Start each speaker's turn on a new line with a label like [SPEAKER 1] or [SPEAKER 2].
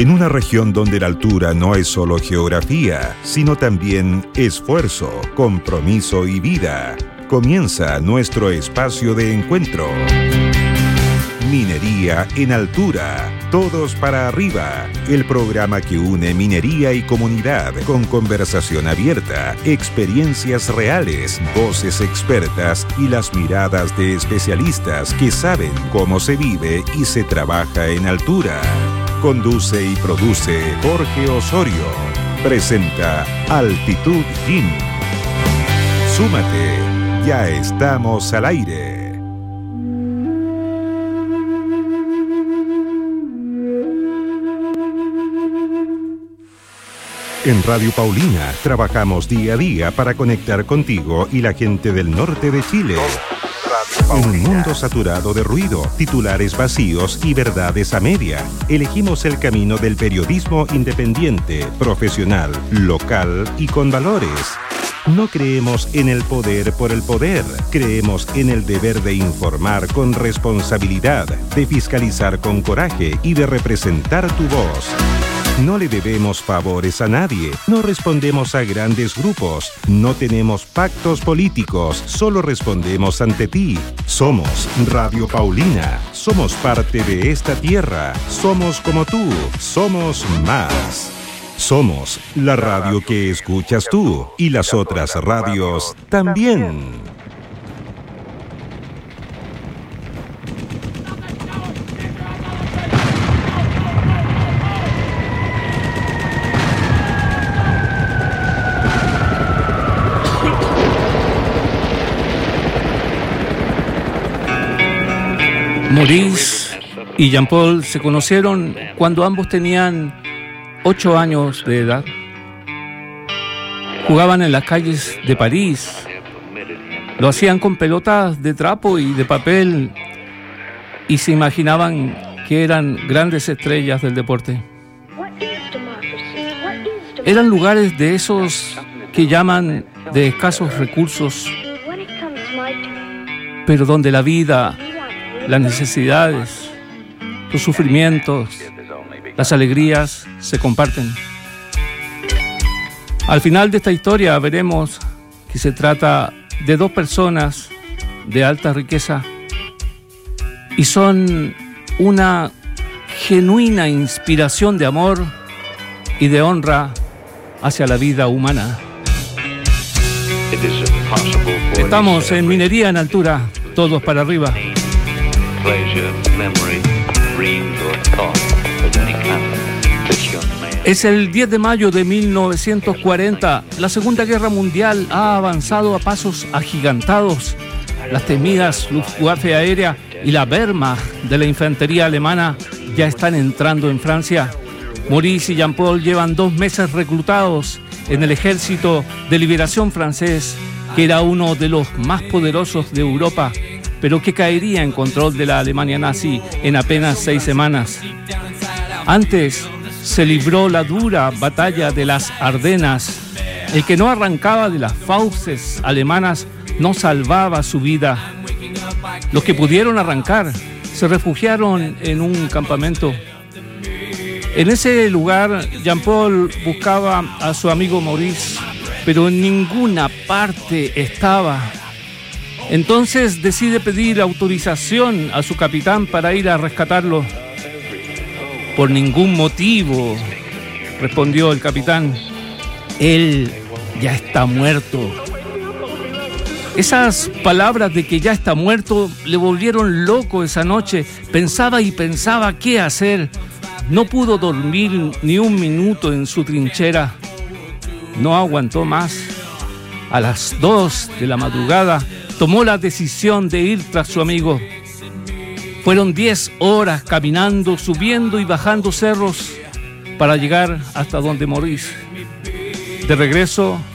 [SPEAKER 1] En una región donde la altura no es solo geografía, sino también esfuerzo, compromiso y vida, comienza nuestro espacio de encuentro. Minería en Altura, todos para arriba, el programa que une minería y comunidad con conversación abierta, experiencias reales, voces expertas y las miradas de especialistas que saben cómo se vive y se trabaja en altura. Conduce y produce Jorge Osorio. Presenta Altitud Gym. Súmate, ya estamos al aire. En Radio Paulina trabajamos día a día para conectar contigo y la gente del norte de Chile. En un mundo saturado de ruido, titulares vacíos y verdades a media, elegimos el camino del periodismo independiente, profesional, local y con valores. No creemos en el poder por el poder, creemos en el deber de informar con responsabilidad, de fiscalizar con coraje y de representar tu voz. No le debemos favores a nadie, no respondemos a grandes grupos, no tenemos pactos políticos, solo respondemos ante ti. Somos Radio Paulina, somos parte de esta tierra, somos como tú, somos más. Somos la radio que escuchas tú y las otras radios también.
[SPEAKER 2] Maurice y Jean-Paul se conocieron cuando ambos tenían 8 años de edad. Jugaban en las calles de París. Lo hacían con pelotas de trapo y de papel y se imaginaban que eran grandes estrellas del deporte. Eran lugares de esos que llaman de escasos recursos, pero donde la vida, las necesidades, los sufrimientos, las alegrías se comparten. Al final de esta historia veremos que se trata de dos personas de alta riqueza y son una genuina inspiración de amor y de honra hacia la vida humana. Estamos en Minería en Altura, todos para arriba. Es el 10 de mayo de 1940. La Segunda Guerra Mundial ha avanzado a pasos agigantados. Las temidas Luftwaffe aérea y la Wehrmacht de la infantería alemana ya están entrando en Francia. Maurice y Jean-Paul llevan 2 meses reclutados en el Ejército de Liberación francés, que era uno de los más poderosos de Europa, pero que caería en control de la Alemania nazi en apenas 6 semanas. Antes se libró la dura batalla de las Ardenas. El que no arrancaba de las fauces alemanas no salvaba su vida. Los que pudieron arrancar se refugiaron en un campamento. En ese lugar, Jean-Paul buscaba a su amigo Maurice, pero en ninguna parte estaba. Entonces decide pedir autorización a su capitán para ir a rescatarlo. Por ningún motivo, respondió el capitán. Él ya está muerto. Esas palabras de que ya está muerto le volvieron loco esa noche. Pensaba y pensaba qué hacer. No pudo dormir ni un minuto en su trinchera. No aguantó más. A las 2 de la madrugada tomó la decisión de ir tras su amigo. Fueron 10 horas caminando, subiendo y bajando cerros para llegar hasta donde Maurice. De regreso,